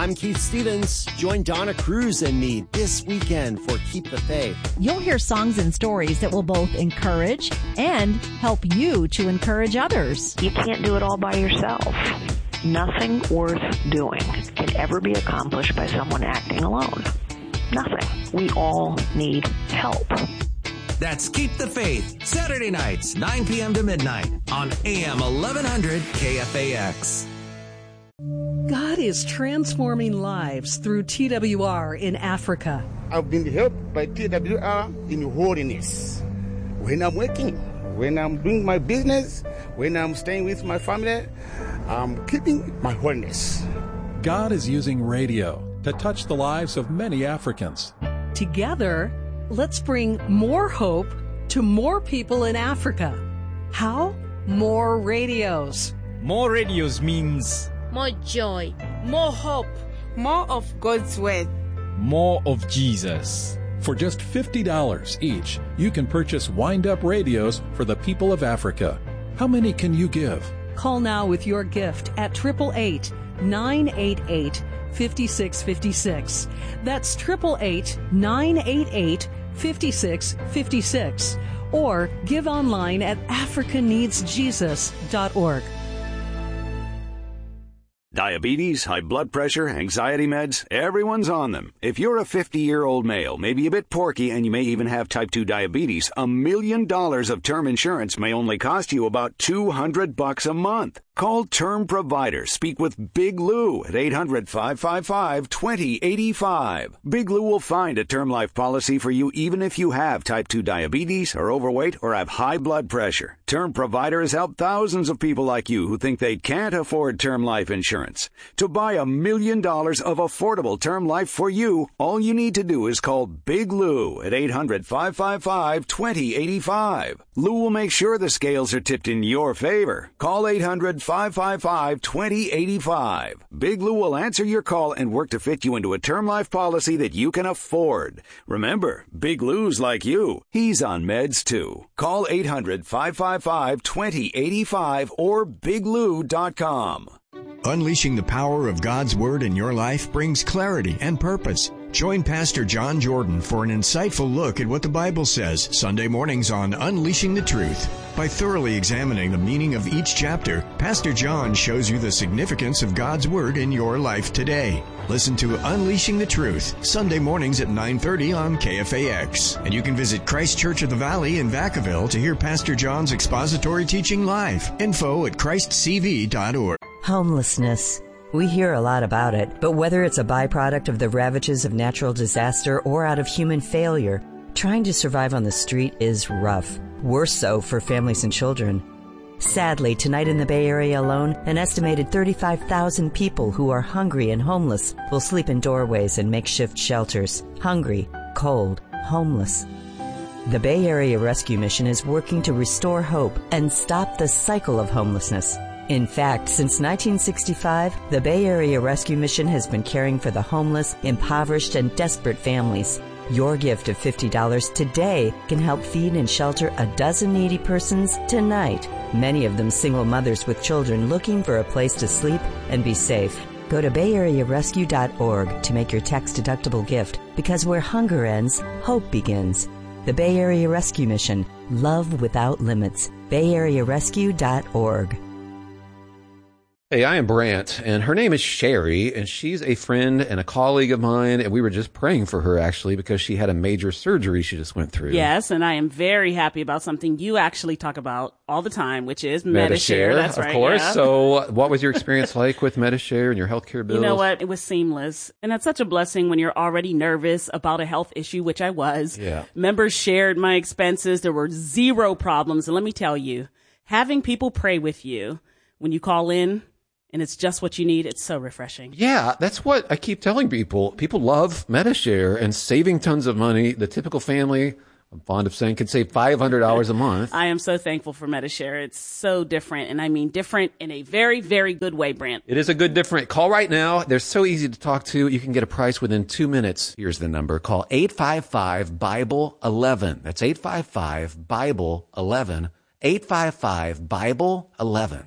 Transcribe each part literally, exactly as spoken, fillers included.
I'm Keith Stevens. Join Donna Cruz and me this weekend for Keep the Faith. You'll hear songs and stories that will both encourage and help you to encourage others. You can't do it all by yourself. Nothing worth doing can ever be accomplished by someone acting alone. Nothing. We all need help. That's Keep the Faith, Saturday nights, nine p.m. to midnight on A M eleven hundred K F A X. God is transforming lives through T W R in Africa. I've been helped by T W R in holiness. When I'm working, when I'm doing my business, when I'm staying with my family, I'm keeping my holiness. God is using radio to touch the lives of many Africans. Together, let's bring more hope to more people in Africa. How? More radios. More radios means more joy, more hope, more of God's word, more of Jesus. For just fifty dollars each, you can purchase wind-up radios for the people of Africa. How many can you give? Call now with your gift at eight eight eight, nine eight eight, five six five six. That's eight eight eight, nine eight eight, five six five six. Or give online at africa needs jesus dot org. Diabetes, high blood pressure, anxiety meds, everyone's on them. If you're a fifty-year-old male, maybe a bit porky, and you may even have type two diabetes, a million dollars of term insurance may only cost you about two hundred bucks a month. Call Term Provider. Speak with Big Lou at eight hundred, five five five, two zero eight five. Big Lou will find a term life policy for you even if you have type two diabetes, are overweight, or have high blood pressure. Term Provider has helped thousands of people like you who think they can't afford term life insurance. To buy a million dollars of affordable term life for you, all you need to do is call Big Lou at eight hundred, five five five, two zero eight five. Lou will make sure the scales are tipped in your favor. Call eight hundred, five five five, two zero eight five. Big Lou will answer your call and work to fit you into a term life policy that you can afford. Remember, Big Lou's like you. He's on meds too. Call eight hundred, five five five, two zero eight five or big lou dot com. Unleashing the power of God's Word in your life brings clarity and purpose. Join Pastor John Jordan for an insightful look at what the Bible says Sunday mornings on Unleashing the Truth. By thoroughly examining the meaning of each chapter, Pastor John shows you the significance of God's Word in your life today. Listen to Unleashing the Truth, Sunday mornings at nine thirty on K F A X. And you can visit Christ Church of the Valley in Vacaville to hear Pastor John's expository teaching live. Info at christ c v dot org. Homelessness. We hear a lot about it, but whether it's a byproduct of the ravages of natural disaster or out of human failure, trying to survive on the street is rough. Worse so for families and children. Sadly, tonight in the Bay Area alone, an estimated thirty-five thousand people who are hungry and homeless will sleep in doorways and makeshift shelters. Hungry, cold, homeless. The Bay Area Rescue Mission is working to restore hope and stop the cycle of homelessness. In fact, since nineteen sixty-five, the Bay Area Rescue Mission has been caring for the homeless, impoverished, and desperate families. Your gift of fifty dollars today can help feed and shelter a dozen needy persons tonight, many of them single mothers with children looking for a place to sleep and be safe. Go to bay area rescue dot org to make your tax-deductible gift, because where hunger ends, hope begins. The Bay Area Rescue Mission. Love without limits. bay area rescue dot org. Hey, I am Brant, and her name is Sherry, and she's a friend and a colleague of mine, and we were just praying for her, actually, because she had a major surgery she just went through. Yes, and I am very happy about something you actually talk about all the time, which is Medi-Share. That's of right, course. yeah. So what was your experience like with Medi-Share and your healthcare bills? You know what? It was seamless, and that's such a blessing when you're already nervous about a health issue, which I was. Yeah. Members shared my expenses. There were zero problems, and let me tell you, having people pray with you when you call in, and it's just what you need, it's so refreshing. Yeah, that's what I keep telling people. People love Medi-Share and saving tons of money. The typical family, I'm fond of saying, can save five hundred dollars a month. I am so thankful for Medi-Share. It's so different, and I mean different in a very, very good way, Brant. It is a good different. Call right now. They're so easy to talk to. You can get a price within two minutes. Here's the number. Call eight five five, Bible eleven. That's eight five five, Bible eleven. eight five five, Bible eleven.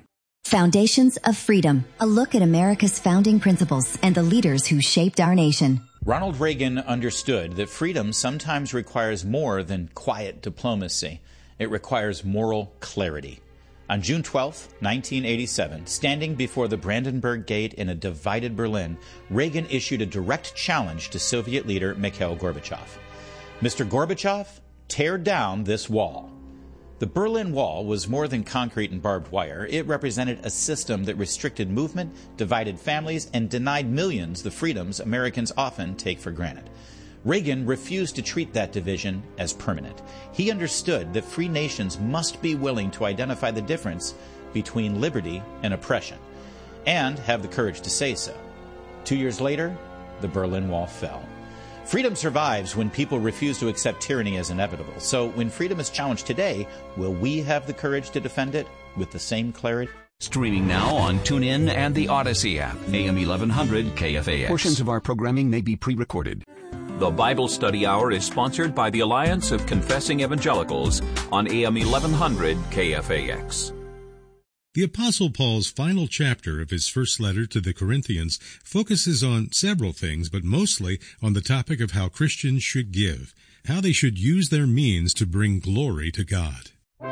Foundations of Freedom, a look at America's founding principles and the leaders who shaped our nation. Ronald Reagan understood that freedom sometimes requires more than quiet diplomacy. It requires moral clarity. On June twelfth, nineteen eighty-seven, standing before the Brandenburg Gate in a divided Berlin, Reagan issued a direct challenge to Soviet leader Mikhail Gorbachev. Mister Gorbachev, tear down this wall. The Berlin Wall was more than concrete and barbed wire. It represented a system that restricted movement, divided families, and denied millions the freedoms Americans often take for granted. Reagan refused to treat that division as permanent. He understood that free nations must be willing to identify the difference between liberty and oppression, and have the courage to say so. Two years later, the Berlin Wall fell. Freedom survives when people refuse to accept tyranny as inevitable. So when freedom is challenged today, will we have the courage to defend it with the same clarity? Streaming now on TuneIn and the Odyssey app. A M eleven hundred K F A X. Portions of our programming may be pre-recorded. The Bible Study Hour is sponsored by the Alliance of Confessing Evangelicals on A M eleven hundred K F A X. The Apostle Paul's final chapter of his first letter to the Corinthians focuses on several things, but mostly on the topic of how Christians should give, how they should use their means to bring glory to God.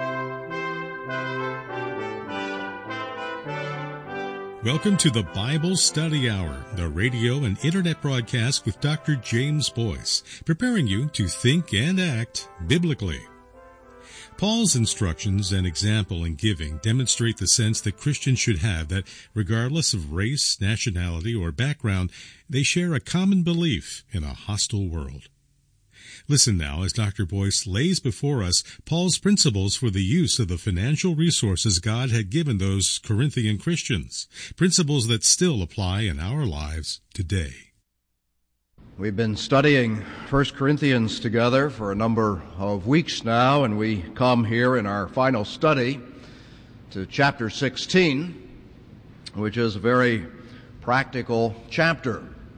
Welcome to the Bible Study Hour, the radio and internet broadcast with Doctor James Boyce, preparing you to think and act biblically. Paul's instructions and example in giving demonstrate the sense that Christians should have that, regardless of race, nationality, or background, they share a common belief in a hostile world. Listen now as Doctor Boyce lays before us Paul's principles for the use of the financial resources God had given those Corinthian Christians, principles that still apply in our lives today. We've been studying First Corinthians together for a number of weeks now, and we come here in our final study to chapter sixteen, which is a very practical chapter.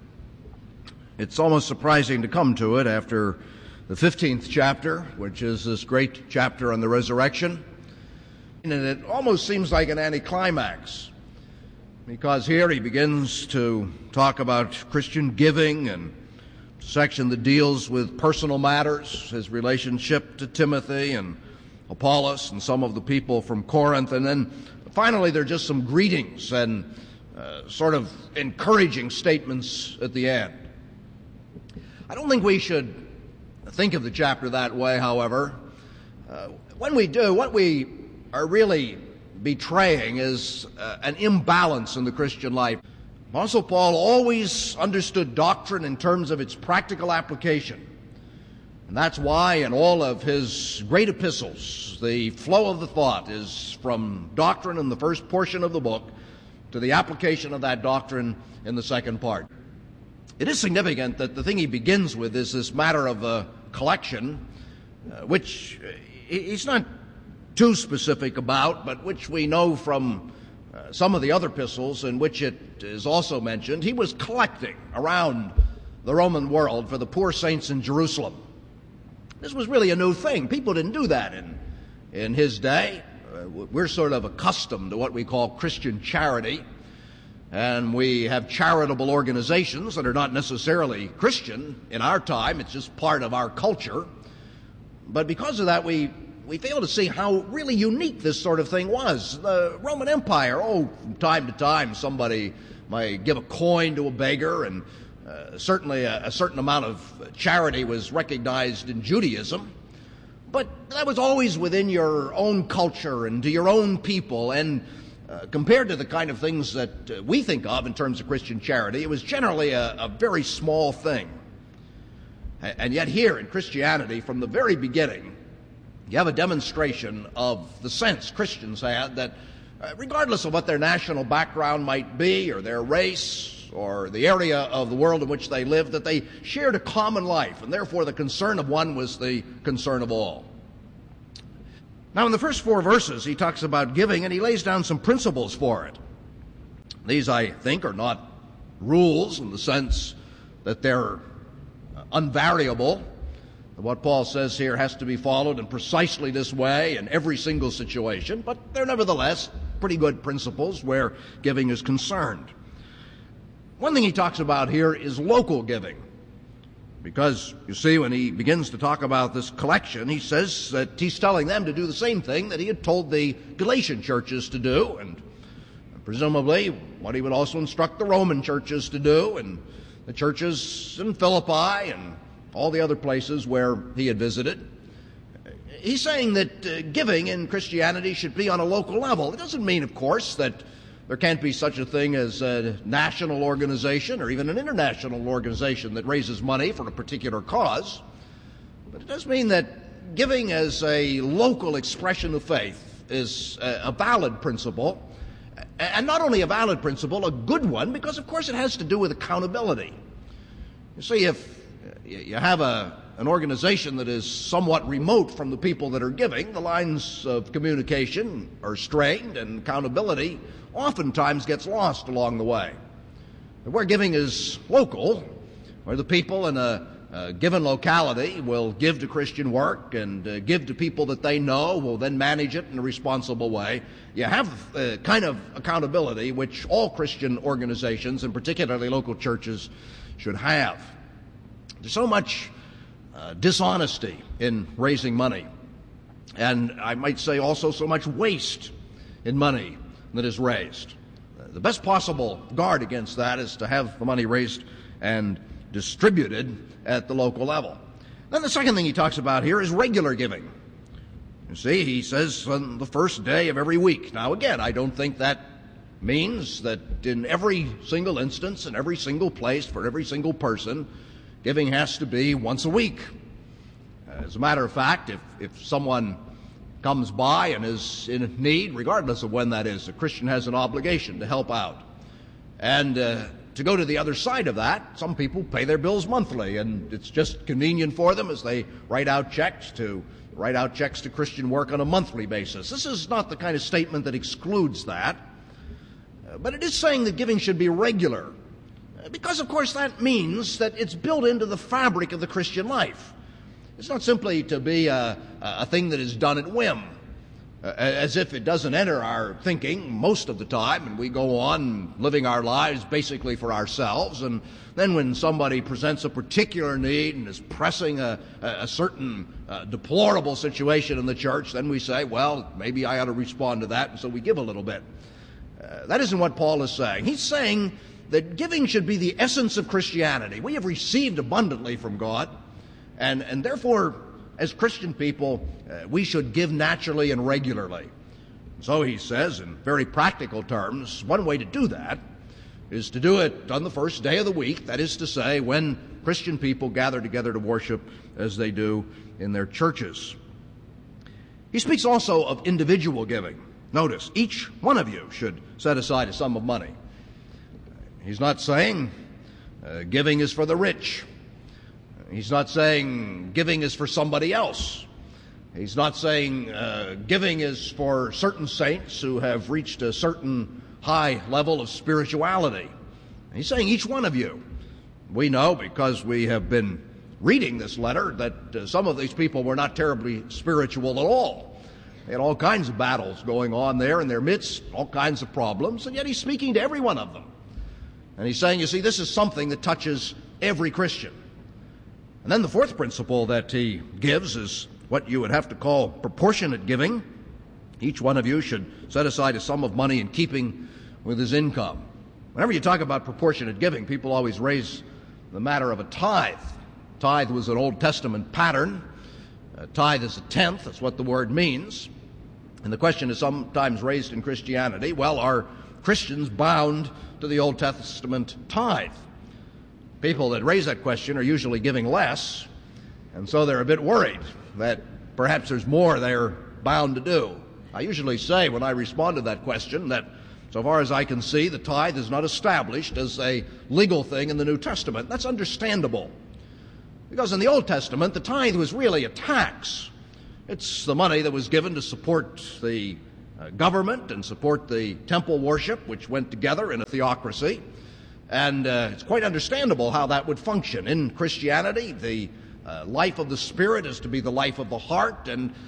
It's almost surprising to come to it after the fifteenth chapter, which is this great chapter on the resurrection. And it almost seems like an anticlimax, because here he begins to talk about Christian giving and section that deals with personal matters, his relationship to Timothy and Apollos and some of the people from Corinth. And then finally there are just some greetings and uh, sort of encouraging statements at the end. I don't think we should think of the chapter that way, however. Uh, when we do, what we are really betraying is uh, an imbalance in the Christian life. Apostle Paul always understood doctrine in terms of its practical application. And that's why in all of his great epistles, the flow of the thought is from doctrine in the first portion of the book to the application of that doctrine in the second part. It is significant that the thing he begins with is this matter of a collection, uh, which he's not too specific about, but which we know from uh, some of the other epistles in which it is also mentioned. He was collecting around the Roman world for the poor saints in Jerusalem. This was really a new thing. People didn't do that in, in his day. Uh, we're sort of accustomed to what we call Christian charity. And we have charitable organizations that are not necessarily Christian in our time. It's just part of our culture. But because of that, we, we fail to see how really unique this sort of thing was. The Roman Empire, oh, from time to time somebody might give a coin to a beggar, and uh, certainly a, a certain amount of charity was recognized in Judaism. But that was always within your own culture and to your own people, and Uh, compared to the kind of things that uh, we think of in terms of Christian charity, it was generally a, a very small thing. A- and yet here in Christianity, from the very beginning, you have a demonstration of the sense Christians had that uh, regardless of what their national background might be, or their race, or the area of the world in which they lived, that they shared a common life, and therefore the concern of one was the concern of all. Now, in the first four verses, he talks about giving, and he lays down some principles for it. These, I think, are not rules in the sense that they're unvariable. What Paul says here has to be followed in precisely this way in every single situation, but they're nevertheless pretty good principles where giving is concerned. One thing he talks about here is local giving. Because, you see, when he begins to talk about this collection, he says that he's telling them to do the same thing that he had told the Galatian churches to do, and presumably what he would also instruct the Roman churches to do, and the churches in Philippi and all the other places where he had visited. He's saying that uh, giving in Christianity should be on a local level. It doesn't mean, of course, that there can't be such a thing as a national organization or even an international organization that raises money for a particular cause. But it does mean that giving as a local expression of faith is a valid principle, and not only a valid principle, a good one, because of course it has to do with accountability. You see, if you have a, an organization that is somewhat remote from the people that are giving, the lines of communication are strained and accountability oftentimes gets lost along the way. Where giving is local, where the people in a, a given locality will give to Christian work and uh, give to people that they know, will then manage it in a responsible way, you have a kind of accountability which all Christian organizations, and particularly local churches, should have. There's so much uh, dishonesty in raising money, and I might say also so much waste in money that is raised. The best possible guard against that is to have the money raised and distributed at the local level. Then the second thing he talks about here is regular giving. You see, he says on the first day of every week. Now again, I don't think that means that in every single instance, in every single place, for every single person, giving has to be once a week. As a matter of fact, if, if someone comes by and is in need, regardless of when that is, a Christian has an obligation to help out. And uh, to go to the other side of that, some people pay their bills monthly, and it's just convenient for them as they write out checks to write out checks to Christian work on a monthly basis. This is not the kind of statement that excludes that, uh, but it is saying that giving should be regular, uh, because of course that means that it's built into the fabric of the Christian life. It's not simply to be a, a thing that is done at whim, uh, as if it doesn't enter our thinking most of the time, and we go on living our lives basically for ourselves, and then when somebody presents a particular need and is pressing a, a certain uh, deplorable situation in the church, then we say, well, maybe I ought to respond to that, and so we give a little bit. Uh, that isn't what Paul is saying. He's saying that giving should be the essence of Christianity. We have received abundantly from God, And, and therefore, as Christian people, uh, we should give naturally and regularly. So he says, in very practical terms, one way to do that is to do it on the first day of the week, that is to say, when Christian people gather together to worship as they do in their churches. He speaks also of individual giving. Notice, each one of you should set aside a sum of money. He's not saying uh, giving is for the rich. He's not saying giving is for somebody else. He's not saying uh, giving is for certain saints who have reached a certain high level of spirituality. He's saying each one of you. We know, because we have been reading this letter, that uh, some of these people were not terribly spiritual at all. They had all kinds of battles going on there in their midst, all kinds of problems, and yet he's speaking to every one of them. And he's saying, you see, this is something that touches every Christian. And then the fourth principle that he gives is what you would have to call proportionate giving. Each one of you should set aside a sum of money in keeping with his income. Whenever you talk about proportionate giving, people always raise the matter of a tithe. Tithe was an Old Testament pattern. A tithe is a tenth. That's what the word means. And the question is sometimes raised in Christianity, well, are Christians bound to the Old Testament tithe? People that raise that question are usually giving less, and so they're a bit worried that perhaps there's more they're bound to do. I usually say when I respond to that question that so far as I can see, the tithe is not established as a legal thing in the New Testament. That's understandable, because in the Old Testament, the tithe was really a tax. It's the money that was given to support the uh, government and support the temple worship, which went together in a theocracy. And uh, it's quite understandable how that would function. In Christianity, the uh, life of the Spirit is to be the life of the heart, and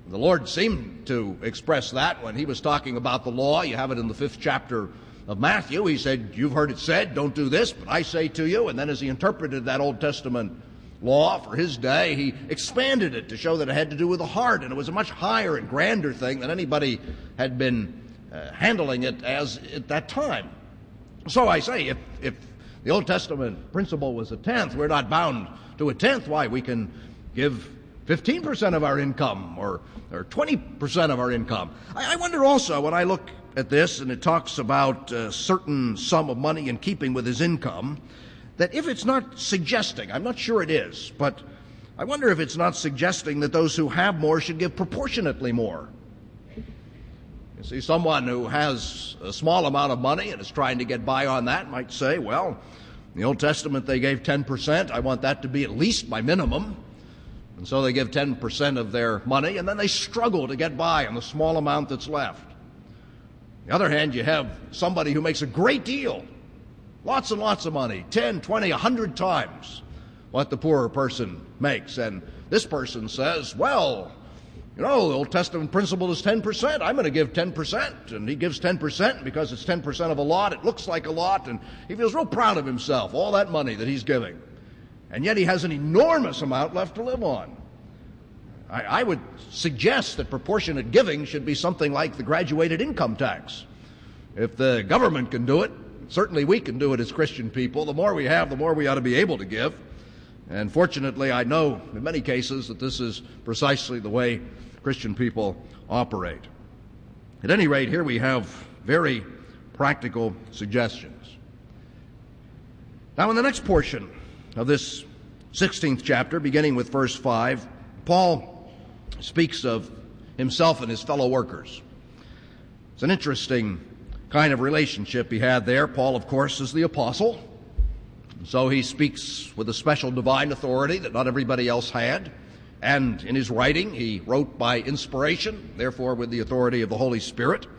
The Lord seemed to express that when he was talking about the law. You have it in the fifth chapter of Matthew. He said, you've heard it said, don't do this, but I say to you. And then as he interpreted that Old Testament law for his day, he expanded it to show that it had to do with the heart, and it was a much higher and grander thing than anybody had been uh, handling it as at that time. So I say, if, if the Old Testament principle was a tenth, we're not bound to a tenth. Why? We can give fifteen percent of our income or, or twenty percent of our income. I, I wonder also, when I look at this and it talks about a certain sum of money in keeping with his income, that if it's not suggesting, I'm not sure it is, but I wonder if it's not suggesting that those who have more should give proportionately more. You see, someone who has a small amount of money and is trying to get by on that might say, well, in the Old Testament they gave ten percent. I want that to be at least my minimum. And so they give ten percent of their money, and then they struggle to get by on the small amount that's left. On the other hand, you have somebody who makes a great deal, lots and lots of money, ten, twenty, a hundred times what the poorer person makes. And this person says, well, you know, the Old Testament principle is ten percent. I'm going to give ten percent. And he gives ten percent because it's ten percent of a lot. It looks like a lot, and he feels real proud of himself, all that money that he's giving. And yet he has an enormous amount left to live on. I, I would suggest that proportionate giving should be something like the graduated income tax. If the government can do it, certainly we can do it as Christian people. The more we have, the more we ought to be able to give. And fortunately, I know in many cases that this is precisely the way Christian people operate. At any rate, here we have very practical suggestions. Now, in the next portion of this sixteenth chapter, beginning with verse five, Paul speaks of himself and his fellow workers. It's an interesting kind of relationship he had there. Paul, of course, is the apostle, so he speaks with a special divine authority that not everybody else had. And in his writing, he wrote by inspiration, therefore with the authority of the Holy Spirit.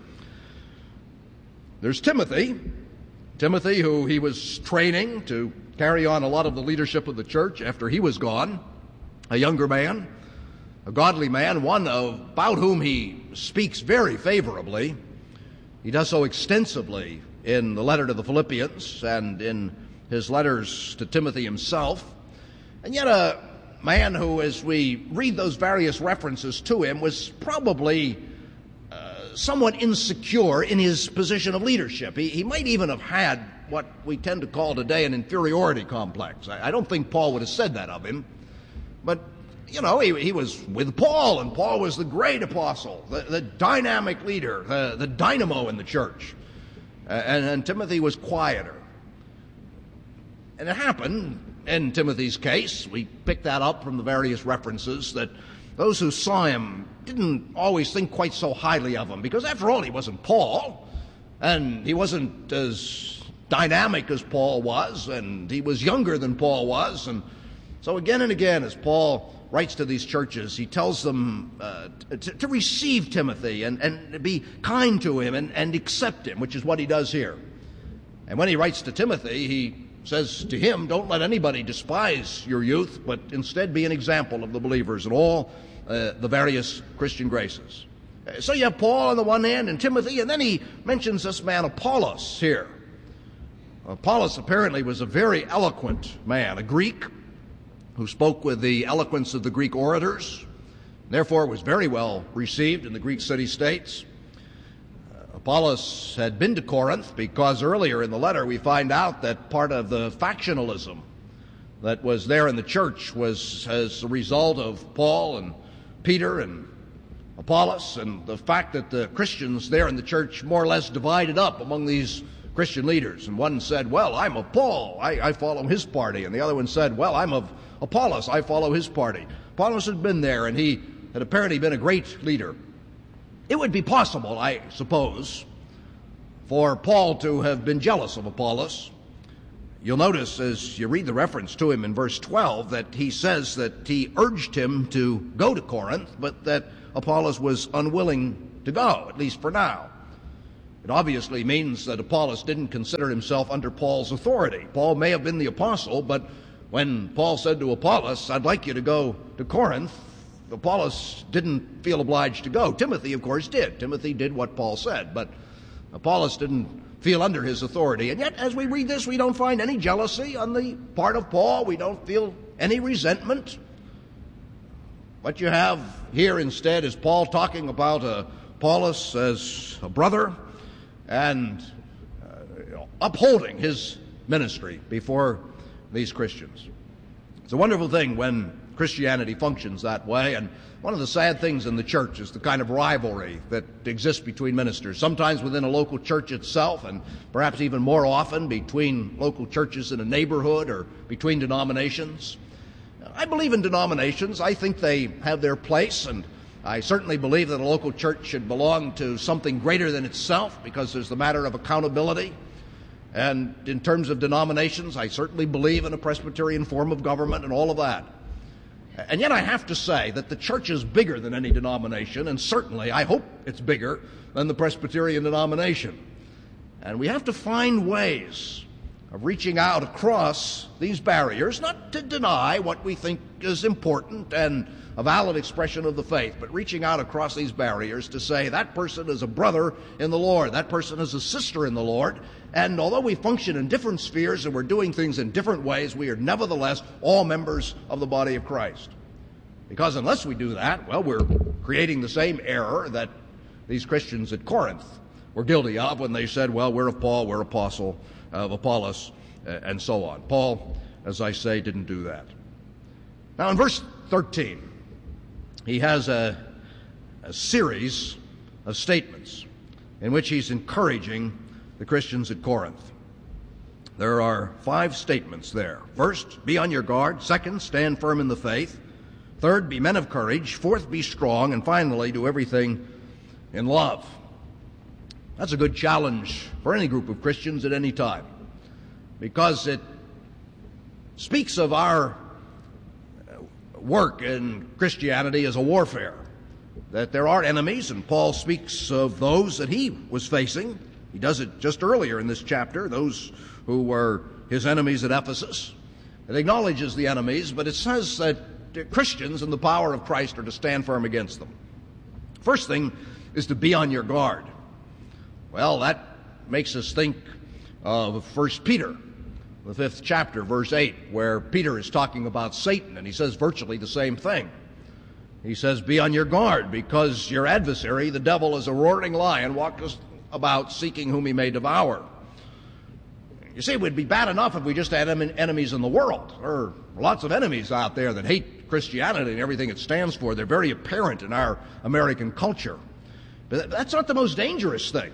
There's Timothy, Timothy who he was training to carry on a lot of the leadership of the church after he was gone, a younger man, a godly man, one about whom he speaks very favorably. He does so extensively in the letter to the Philippians and in his letters to Timothy himself. And yet a man who, as we read those various references to him, was probably uh, somewhat insecure in his position of leadership. He, he might even have had what we tend to call today an inferiority complex. I, I don't think Paul would have said that of him. But, you know, he, he was with Paul, and Paul was the great apostle, the, the dynamic leader, the, the dynamo in the church. Uh, and, and Timothy was quieter. And it happened in Timothy's case, we pick that up from the various references, that those who saw him didn't always think quite so highly of him, because after all, he wasn't Paul, and he wasn't as dynamic as Paul was, and he was younger than Paul was. And so again and again, as Paul writes to these churches, he tells them uh, to, to receive Timothy and, and be kind to him and, and accept him, which is what he does here. And when he writes to Timothy, he says to him, don't let anybody despise your youth, but instead be an example of the believers in all uh, the various Christian graces. So you have Paul on the one hand and Timothy, and then he mentions this man Apollos here. Apollos apparently was a very eloquent man, a Greek who spoke with the eloquence of the Greek orators, therefore was very well received in the Greek city-states. Apollos had been to Corinth because earlier in the letter we find out that part of the factionalism that was there in the church was as a result of Paul and Peter and Apollos, and the fact that the Christians there in the church more or less divided up among these Christian leaders. And one said, well, I'm of Paul, I, I follow his party. And the other one said, well, I'm of Apollos, I follow his party. Apollos had been there, and he had apparently been a great leader. It would be possible, I suppose, for Paul to have been jealous of Apollos. You'll notice as you read the reference to him in verse twelve that he says that he urged him to go to Corinth, but that Apollos was unwilling to go, at least for now. It obviously means that Apollos didn't consider himself under Paul's authority. Paul may have been the apostle, but when Paul said to Apollos, I'd like you to go to Corinth, Apollos didn't feel obliged to go. Timothy, of course, did. Timothy did what Paul said, but Apollos didn't feel under his authority. And yet, as we read this, we don't find any jealousy on the part of Paul. We don't feel any resentment. What you have here instead is Paul talking about uh, Apollos as a brother and uh, you know, upholding his ministry before these Christians. It's a wonderful thing when Christianity functions that way, and one of the sad things in the church is the kind of rivalry that exists between ministers, sometimes within a local church itself, and perhaps even more often between local churches in a neighborhood or between denominations. I believe in denominations. I think they have their place, and I certainly believe that a local church should belong to something greater than itself, because there's the matter of accountability. And in terms of denominations, I certainly believe in a Presbyterian form of government and all of that. And yet I have to say that the church is bigger than any denomination, and certainly I hope it's bigger than the Presbyterian denomination. And we have to find ways of reaching out across these barriers, not to deny what we think is important and a valid expression of the faith, but reaching out across these barriers to say that person is a brother in the Lord, that person is a sister in the Lord, and although we function in different spheres and we're doing things in different ways, we are nevertheless all members of the body of Christ. Because unless we do that, well, we're creating the same error that these Christians at Corinth were guilty of when they said, well, we're of Paul, we're apostle of Apollos, and so on. Paul, as I say, didn't do that. Now in verse thirteen, he has a, a series of statements in which he's encouraging the Christians at Corinth. There are five statements there. First, be on your guard. Second, stand firm in the faith. Third, be men of courage. Fourth, be strong. And finally, do everything in love. That's a good challenge for any group of Christians at any time, because it speaks of our work in Christianity as a warfare, that there are enemies, and Paul speaks of those that he was facing. He does it just earlier in this chapter, those who were his enemies at Ephesus. It acknowledges the enemies, but it says that Christians in the power of Christ are to stand firm against them. First thing is to be on your guard. Well, that makes us think of First Peter, the fifth chapter, verse eight, where Peter is talking about Satan, and he says virtually the same thing. He says, be on your guard, because your adversary, the devil, is a roaring lion, walks about seeking whom he may devour. You see, it would be bad enough if we just had enemies in the world. There are lots of enemies out there that hate Christianity and everything it stands for. They're very apparent in our American culture. But that's not the most dangerous thing.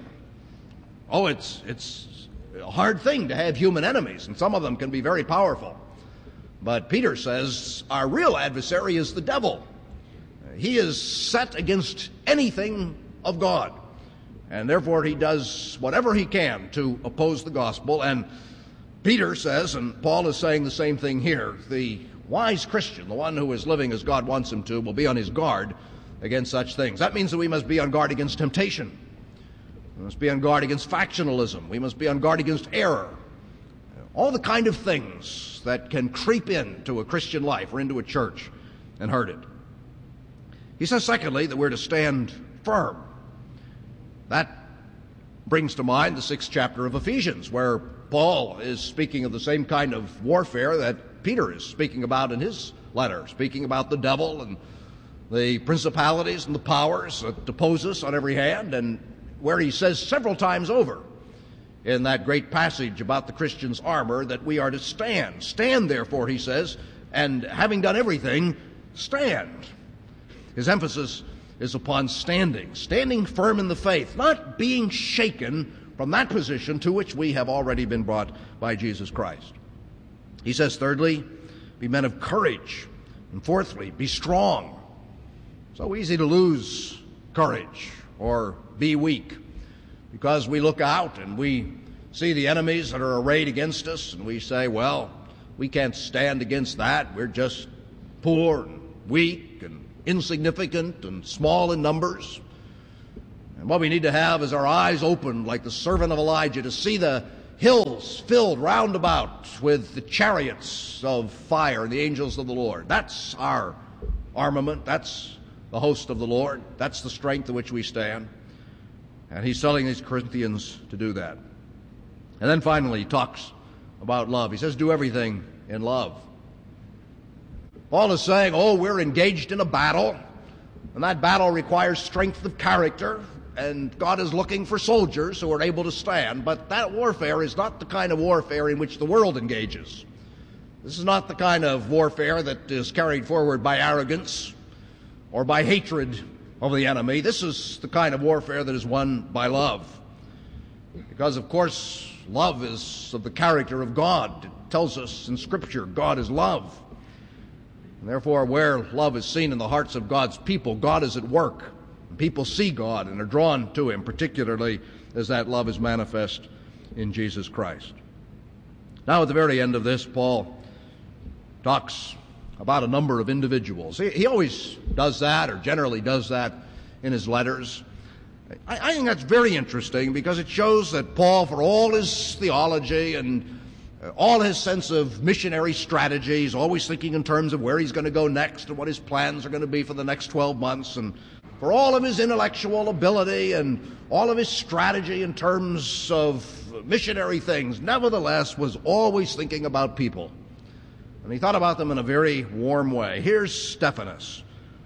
Oh, it's it's a hard thing to have human enemies, and some of them can be very powerful. But Peter says our real adversary is the devil. He is set against anything of God, and therefore he does whatever he can to oppose the gospel. And Peter says, and Paul is saying the same thing here, the wise Christian, the one who is living as God wants him to, will be on his guard against such things. That means that we must be on guard against temptation. We must be on guard against factionalism. We must be on guard against error. All the kind of things that can creep into a Christian life or into a church and hurt it. He says, secondly, that we're to stand firm. That brings to mind the sixth chapter of Ephesians, where Paul is speaking of the same kind of warfare that Peter is speaking about in his letter, speaking about the devil and the principalities and the powers that oppose us on every hand, and where he says several times over in that great passage about the Christian's armor that we are to stand. Stand, therefore, he says, and having done everything, stand. His emphasis is upon standing, standing firm in the faith, not being shaken from that position to which we have already been brought by Jesus Christ. He says, thirdly, be men of courage. And fourthly, be strong. So easy to lose courage or be weak, because we look out and we see the enemies that are arrayed against us, and we say, well, we can't stand against that. We're just poor and weak and insignificant and small in numbers. And what we need to have is our eyes opened like the servant of Elijah to see the hills filled round about with the chariots of fire and the angels of the Lord. That's our armament. That's the host of the Lord. That's the strength in which we stand. And he's telling these Corinthians to do that. And then finally he talks about love. He says, do everything in love. Paul is saying, oh, we're engaged in a battle, and that battle requires strength of character, and God is looking for soldiers who are able to stand. But that warfare is not the kind of warfare in which the world engages. This is not the kind of warfare that is carried forward by arrogance or by hatred of the enemy. This is the kind of warfare that is won by love. Because, of course, love is of the character of God. It tells us in Scripture, God is love. And therefore, where love is seen in the hearts of God's people, God is at work. And people see God and are drawn to Him, particularly as that love is manifest in Jesus Christ. Now, at the very end of this, Paul talks about a number of individuals. He, he always does that, or generally does that in his letters. I, I think that's very interesting because it shows that Paul, for all his theology and uh, all his sense of missionary strategy, is always thinking in terms of where he's going to go next and what his plans are going to be for the next twelve months. And for all of his intellectual ability and all of his strategy in terms of missionary things, nevertheless was always thinking about people. And he thought about them in a very warm way. Here's Stephanas.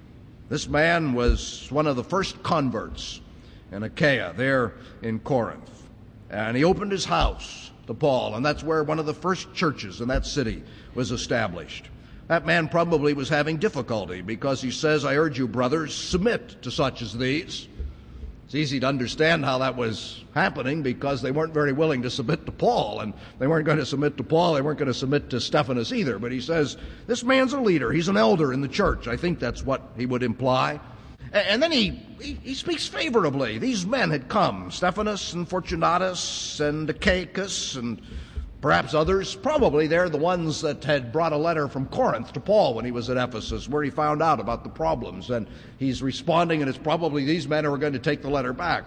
This man was one of the first converts in Achaia, there in Corinth. And he opened his house to Paul, and that's where one of the first churches in that city was established. That man probably was having difficulty because he says, I urge you, brothers, submit to such as these. It's easy to understand how that was happening because they weren't very willing to submit to Paul, and they weren't going to submit to Paul. They weren't going to submit to Stephanas either. But he says, this man's a leader. He's an elder in the church. I think that's what he would imply. And then he, he, he speaks favorably. These men had come, Stephanas and Fortunatus and Achaicus and perhaps others. Probably they're the ones that had brought a letter from Corinth to Paul when he was at Ephesus, where he found out about the problems. And he's responding, and it's probably these men who are going to take the letter back.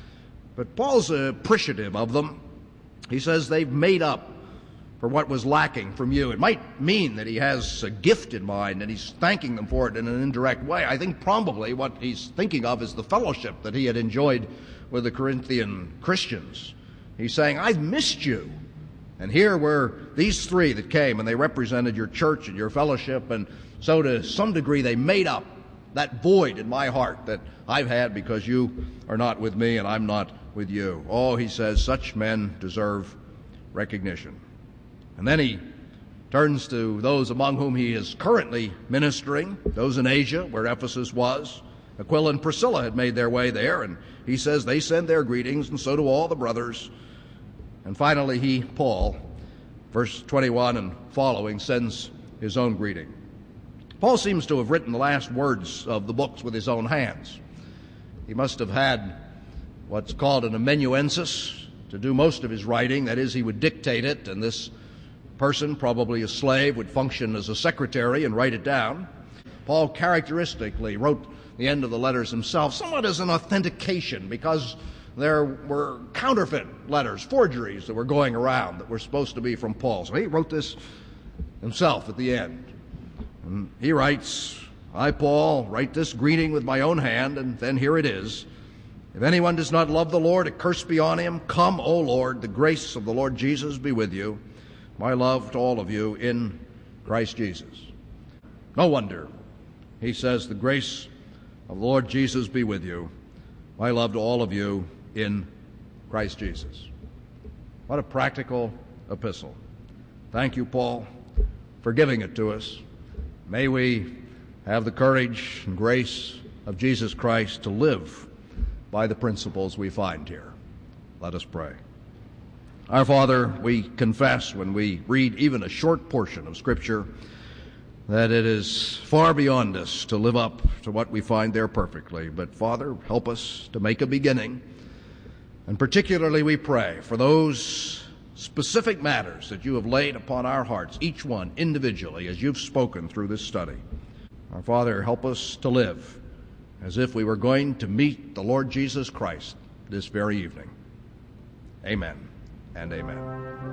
But Paul's appreciative of them. He says they've made up for what was lacking from you. It might mean that he has a gift in mind and he's thanking them for it in an indirect way. I think probably what he's thinking of is the fellowship that he had enjoyed with the Corinthian Christians. He's saying, I've missed you. And here were these three that came, and they represented your church and your fellowship, and so to some degree they made up that void in my heart that I've had because you are not with me and I'm not with you. Oh, he says, such men deserve recognition. And then he turns to those among whom he is currently ministering, those in Asia, where Ephesus was. Aquila and Priscilla had made their way there, and he says they send their greetings, and so do all the brothers. And finally, he, Paul, verse twenty-one and following, sends his own greeting. Paul seems to have written the last words of the books with his own hands. He must have had what's called an amanuensis to do most of his writing. That is, he would dictate it, and this person, probably a slave, would function as a secretary and write it down. Paul characteristically wrote the end of the letters himself, somewhat as an authentication, because there were counterfeit letters, forgeries that were going around that were supposed to be from Paul. So he wrote this himself at the end. And he writes, I, Paul, write this greeting with my own hand, and then here it is. If anyone does not love the Lord, a curse be on him. Come, O Lord, the grace of the Lord Jesus be with you. My love to all of you in Christ Jesus. No wonder he says, the grace of the Lord Jesus be with you. My love to all of you in Christ Jesus. What a practical epistle. Thank you, Paul, for giving it to us. May we have the courage and grace of Jesus Christ to live by the principles we find here. Let us pray. Our Father, we confess when we read even a short portion of Scripture that it is far beyond us to live up to what we find there perfectly. But Father, help us to make a beginning. And particularly we pray for those specific matters that you have laid upon our hearts, each one individually, as you've spoken through this study. Our Father, help us to live as if we were going to meet the Lord Jesus Christ this very evening. Amen and amen.